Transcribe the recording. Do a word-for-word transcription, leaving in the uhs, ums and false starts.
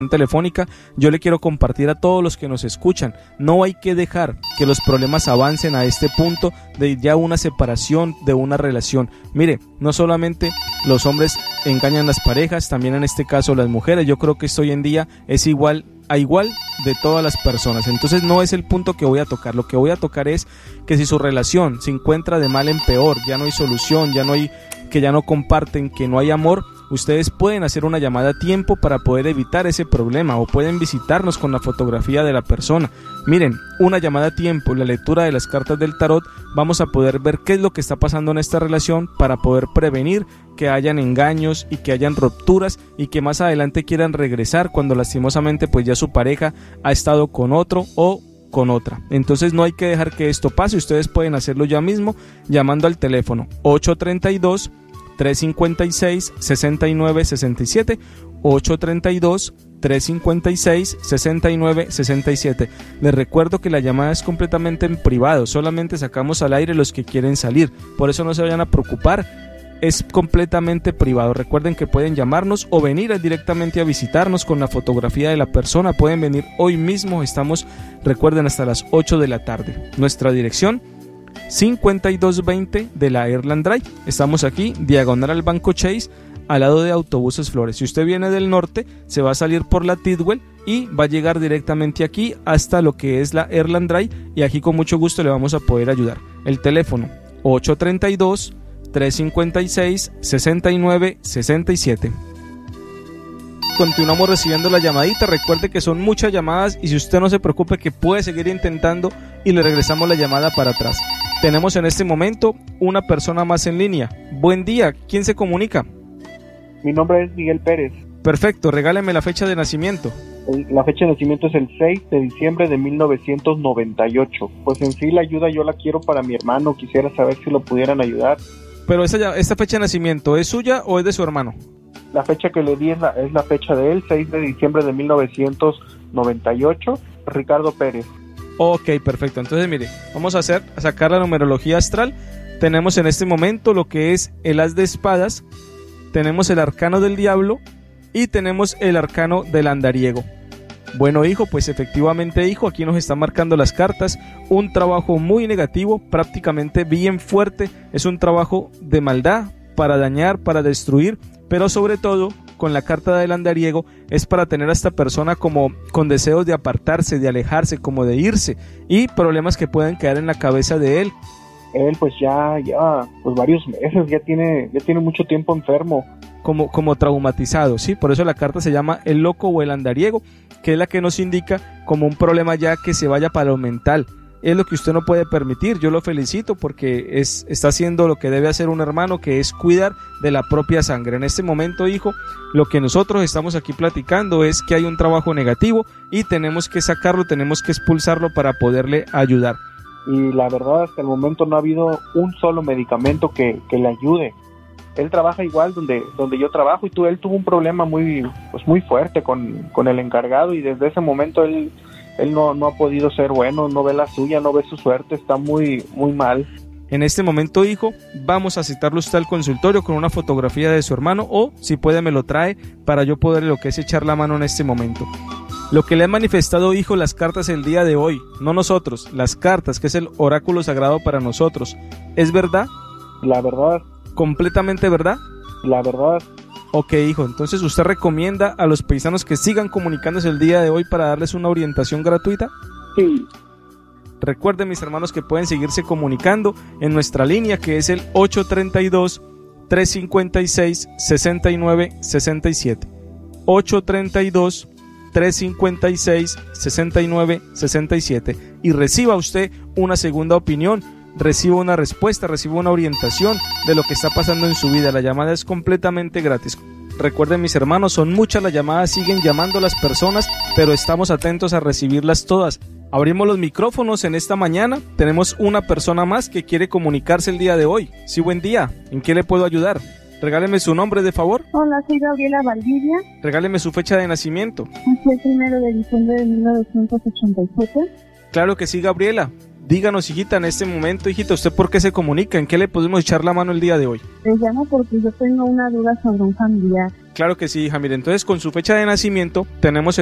telefónica, yo le quiero compartir a todos los que nos escuchan, no hay que dejar que los problemas avancen a este punto de ya una separación de una relación. Mire, no solamente los hombres engañan a las parejas, también en este caso las mujeres. Yo creo que esto hoy en día es igual a igual de todas las personas. Entonces no es el punto que voy a tocar. Lo que voy a tocar es que si su relación se encuentra de mal en peor, ya no hay solución, ya no hay, que ya no comparten, que no hay amor, ustedes pueden hacer una llamada a tiempo para poder evitar ese problema, o pueden visitarnos con la fotografía de la persona. Miren, una llamada a tiempo, la lectura de las cartas del tarot, vamos a poder ver qué es lo que está pasando en esta relación para poder prevenir que hayan engaños y que hayan rupturas y que más adelante quieran regresar cuando lastimosamente pues ya su pareja ha estado con otro o con otra. Entonces no hay que dejar que esto pase. Ustedes pueden hacerlo ya mismo llamando al teléfono ocho tres dos, tres cinco seis, seis nueve seis siete, ocho tres dos, tres cinco seis, seis nueve seis siete. Les recuerdo que la llamada es completamente en privado, solamente sacamos al aire los que quieren salir, por eso no se vayan a preocupar, es completamente privado. Recuerden que pueden llamarnos o venir directamente a visitarnos con la fotografía de la persona. Pueden venir hoy mismo, estamos, recuerden, hasta las ocho de la tarde. Nuestra dirección cincuenta y dos veinte de la Airland Drive. Estamos aquí, diagonal al Banco Chase, al lado de Autobuses Flores. Si usted viene del norte, se va a salir por la Tidwell y va a llegar directamente aquí hasta lo que es la Airland Drive, y aquí con mucho gusto le vamos a poder ayudar. El teléfono ocho tres dos, tres cinco seis, seis nueve seis siete. Continuamos recibiendo la llamadita. Recuerde que son muchas llamadas y si usted no se preocupe, que puede seguir intentando y le regresamos la llamada para atrás. Tenemos en este momento una persona más en línea. Buen día, ¿quién se comunica? Mi nombre es Miguel Pérez. Perfecto, regáleme la fecha de nacimiento. La fecha de nacimiento es el seis de diciembre de mil novecientos noventa y ocho. Pues en sí la ayuda yo la quiero para mi hermano, quisiera saber si lo pudieran ayudar. Pero esa, esta fecha de nacimiento, ¿es suya o es de su hermano? La fecha que le di es la, es la fecha de él, seis de diciembre de mil novecientos noventa y ocho, Ricardo Pérez. Ok, perfecto. Entonces, mire, vamos a hacer a sacar la numerología astral. Tenemos en este momento lo que es el as de espadas, tenemos el arcano del diablo y tenemos el arcano del andariego. Bueno, hijo, pues efectivamente, hijo, aquí nos están marcando las cartas, un trabajo muy negativo, prácticamente bien fuerte, es un trabajo de maldad, para dañar, para destruir, pero sobre todo con la carta del andariego es para tener a esta persona como con deseos de apartarse, de alejarse, como de irse, y problemas que pueden quedar en la cabeza de él. Él pues ya, ya, pues varios meses, ya tiene, ya tiene mucho tiempo enfermo. Como, como traumatizado, ¿sí? Por eso la carta se llama el loco o el andariego, que es la que nos indica como un problema ya que se vaya para lo mental. Es lo que usted no puede permitir. Yo lo felicito porque es, está haciendo lo que debe hacer un hermano, que es cuidar de la propia sangre. En este momento, hijo, lo que nosotros estamos aquí platicando es que hay un trabajo negativo y tenemos que sacarlo, tenemos que expulsarlo para poderle ayudar. Y la verdad, hasta el momento no ha habido un solo medicamento que, que le ayude. Él trabaja igual donde, donde yo trabajo y tú, él tuvo un problema muy, pues muy fuerte con, con el encargado y desde ese momento él, él no, no ha podido ser bueno, no ve la suya, no ve su suerte, está muy, muy mal. En este momento, hijo, vamos a citarlo usted al consultorio con una fotografía de su hermano o, si puede, me lo trae para yo poder lo que es echar la mano en este momento. Lo que le han manifestado, hijo, las cartas el día de hoy, no nosotros, las cartas, que es el oráculo sagrado para nosotros, ¿es verdad? La verdad. ¿Completamente verdad? La verdad. Ok, hijo, entonces ¿usted recomienda a los paisanos que sigan comunicándose el día de hoy para darles una orientación gratuita? Sí. Recuerden, mis hermanos, que pueden seguirse comunicando en nuestra línea, que es el ocho tres dos, tres cinco seis, seis nueve seis siete. ocho tres dos, tres cinco seis, seis nueve seis siete. Y reciba usted una segunda opinión, reciba una respuesta, reciba una orientación de lo que está pasando en su vida. La llamada es completamente gratis. Recuerden, mis hermanos, son muchas las llamadas, siguen llamando a las personas, pero estamos atentos a recibirlas todas. Abrimos los micrófonos en esta mañana. Tenemos una persona más que quiere comunicarse el día de hoy. Sí, buen día. ¿En qué le puedo ayudar? Regáleme su nombre, de favor. Hola, soy Gabriela Valdivia. Regáleme su fecha de nacimiento. Fue el primero de diciembre de mil novecientos ochenta y siete. Claro que sí, Gabriela. Díganos, hijita, en este momento, hijita, ¿usted por qué se comunica? ¿En qué le podemos echar la mano el día de hoy? Les llamo porque yo tengo una duda sobre un familiar. Claro que sí, hija. Mire, entonces con su fecha de nacimiento tenemos